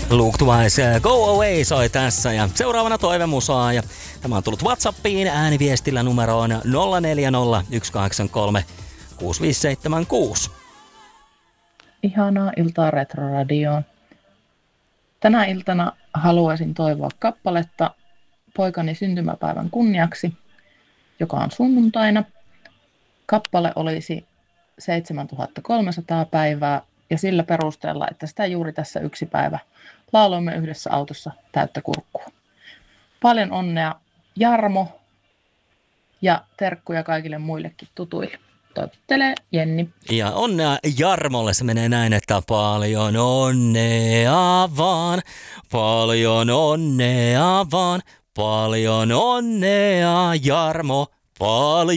Luke Twice, Go Away soi tässä ja seuraavana toivemusaa ja tämä on tullut WhatsAppiin ääniviestillä numeroon 040 183 6576. Ihanaa iltaa Retroradioon. Tänä iltana haluaisin toivoa kappaletta poikani syntymäpäivän kunniaksi, joka on sunnuntaina. Kappale olisi 7300 päivää ja sillä perusteella, että sitä juuri tässä yksi päivä lauloimme yhdessä autossa täyttä kurkkua. Paljon onnea Jarmo ja terkkuja kaikille muillekin tutuille. Toivottelee Jenni. Ja onnea Jarmolle, se menee näin, että paljon onnea vaan, paljon onnea vaan, paljon onnea Jarmo, paljon